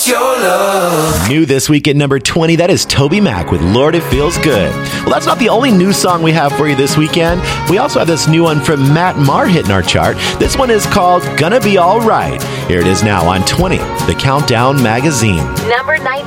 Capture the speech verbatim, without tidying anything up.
your love. New this week at number twenty, that is Toby Mac with Lord It Feels Good. Well, that's not the only new song we have for you this weekend. We also have this new one from Matt Maher hitting our chart. This one is called Gonna Be Alright. Here it is now on twenty, The Countdown Magazine. Number nineteen.